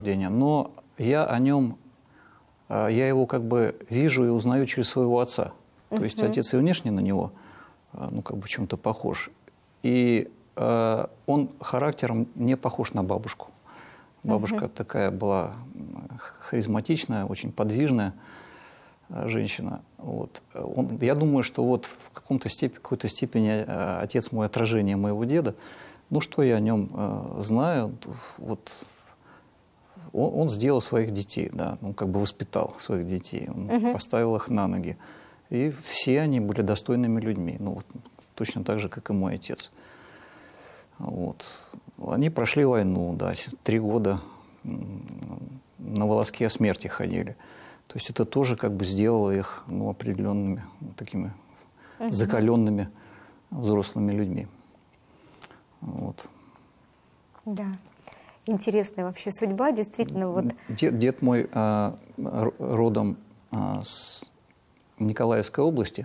Но я о нем, я его как бы вижу и узнаю через своего отца. То есть отец и внешне на него, ну, как бы в чем-то похож. И он характером не похож на бабушку. Бабушка такая была харизматичная, очень подвижная женщина. Вот. Я думаю, что вот в какой-то степени отец мой отражение моего деда. Ну, что я о нем знаю, вот он сделал своих детей, да, он как бы воспитал своих детей, он поставил их на ноги. И все они были достойными людьми, ну, вот, точно так же, как и мой отец. Вот. Они прошли войну, да, 3 года на волоске смерти ходили. То есть это тоже как бы сделало их, ну, определенными такими закаленными взрослыми людьми. Вот. Да. Интересная вообще судьба, действительно. Вот. Дед мой родом с Николаевской области.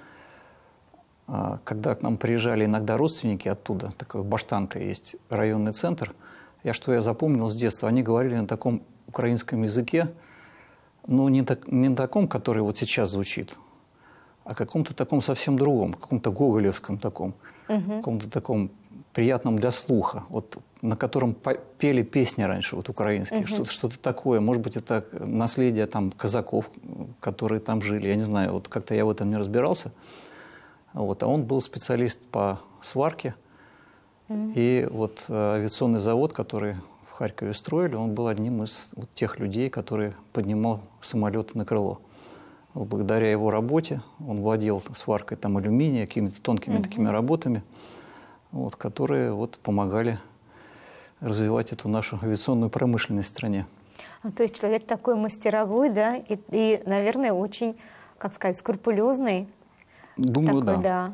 Когда к нам приезжали иногда родственники оттуда, такая Баштанка есть, районный центр, я запомнил с детства, они говорили на таком украинском языке, ну, не на таком, который вот сейчас звучит, а каком-то таком совсем другом, каком-то гоголевском таком, каком-то таком приятном для слуха, вот, на котором пели песни раньше, вот украинские, что-то такое. Может быть, это наследие там казаков, которые там жили, я не знаю, вот как-то я в этом не разбирался. Вот, а он был специалист по сварке. И вот авиационный завод, который в Харькове строили, он был одним из вот тех людей, который поднимал самолеты на крыло. Вот, благодаря его работе он владел сваркой там алюминия, какими-то тонкими такими работами, вот, которые вот помогали развивать эту нашу авиационную промышленность в стране. То есть человек такой мастеровой, да, и, наверное, очень, как сказать, скрупулезный. Думаю, такой, да.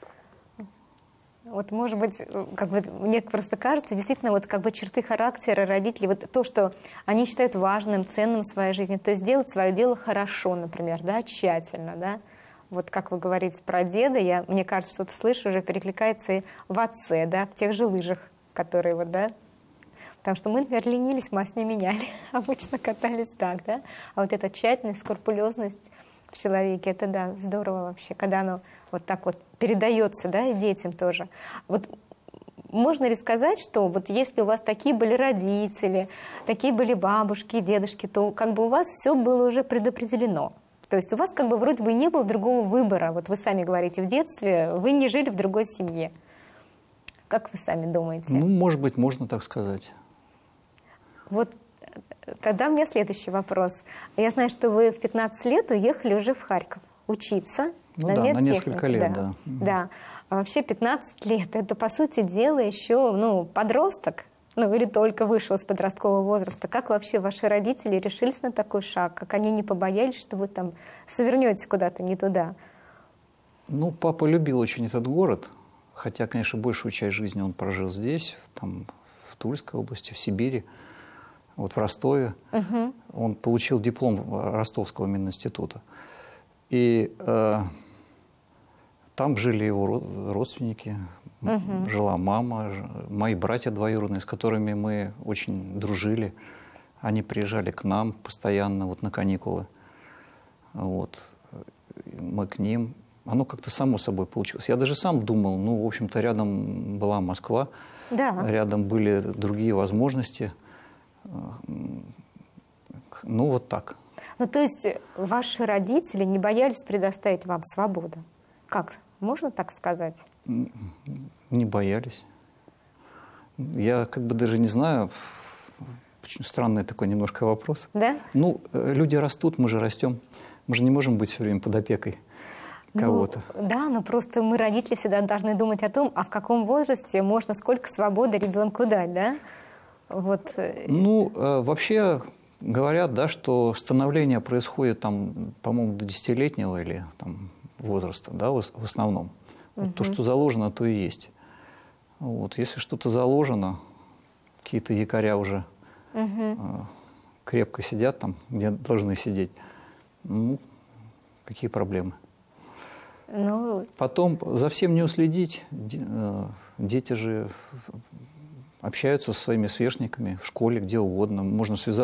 Вот, может быть, как бы, мне просто кажется, действительно, вот как бы черты характера родителей, вот то, что они считают важным, ценным в своей жизни, то есть делать свое дело хорошо, например, да, тщательно, да. Вот как вы говорите про деда, мне кажется, что-то слышу, уже перекликается и в отце, да, в тех же лыжах, которые вот, да. Потому что мы, например, ленились, масс не меняли, обычно катались так, да. А вот эта тщательность, скрупулезность в человеке, это, да, здорово вообще, когда оно вот так вот передается, да, и детям тоже. Вот можно ли сказать, что вот если у вас такие были родители, такие были бабушки, дедушки, то как бы у вас все было уже предопределено? То есть у вас как бы вроде бы не было другого выбора. Вот вы сами говорите, в детстве вы не жили в другой семье. Как вы сами думаете? Ну, может быть, можно так сказать. Вот тогда у меня следующий вопрос. Я знаю, что вы в 15 лет уехали уже в Харьков учиться ну, на да, медтехнику. На несколько лет, да. Да. А вообще 15 лет, это, по сути дела, еще, ну, подросток, ну, или только вышел из подросткового возраста. Как вообще ваши родители решились на такой шаг? Как они не побоялись, что вы там свернете куда-то не туда? Ну, папа любил очень этот город, хотя, конечно, большую часть жизни он прожил здесь, там, в Тульской области, в Сибири, вот в Ростове. Он получил диплом Ростовского Мининститута. И там жили его родственники, жила мама, мои братья двоюродные, с которыми мы очень дружили. Они приезжали к нам постоянно вот, на каникулы. Вот. Мы к ним. Оно как-то само собой получилось. Я даже сам думал, ну, в общем-то, рядом была Москва, рядом были другие возможности. Ну, вот так. Ну, то есть ваши родители не боялись предоставить вам свободу? Как? Можно так сказать? Не боялись. Я как бы даже не знаю, очень странный такой немножко вопрос. Да? Ну, люди растут, мы же растем. Мы же не можем быть все время под опекой кого-то. Да, но просто мы, родители, всегда должны думать о том, а в каком возрасте можно сколько свободы ребенку дать, да? Вот. Ну, вообще говорят, да, что становление происходит, там, по-моему, до 10-летнего или там, возраста, да, в основном. Вот то, что заложено, то и есть. Вот. Если что-то заложено, какие-то якоря уже крепко сидят там, где должны сидеть, ну, какие проблемы? Ну... Потом за всем не уследить. Дети же общаются со своими сверстниками в школе, где угодно. Можно связаться